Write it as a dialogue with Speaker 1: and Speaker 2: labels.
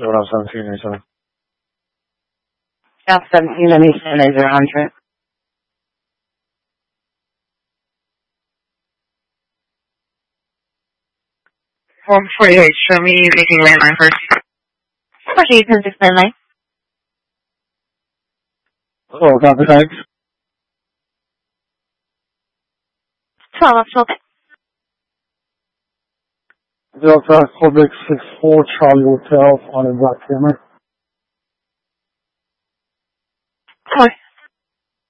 Speaker 1: Around 17 or something.
Speaker 2: South 17, and East End is around trip.
Speaker 3: 448, show me making landline first.
Speaker 2: 48, 10, 6, landline.
Speaker 1: Oh, copy, thanks.
Speaker 2: 12, 12.
Speaker 1: Delta Quebec 64 Charlie Hotel on a Black Hammer.